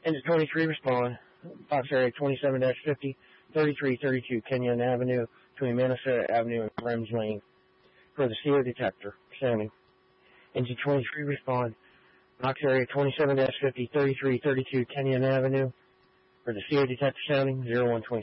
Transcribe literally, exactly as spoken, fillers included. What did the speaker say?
Engine twenty-three respond. Box area twenty-seven fifty, thirty-three thirty-two Kenyon Avenue between Minnesota Avenue and Brems Lane for the C O detector sounding. Engine twenty-three respond. Box area twenty-seven fifty, thirty-three thirty-two Kenyon Avenue for the C O detector sounding zero one twenty.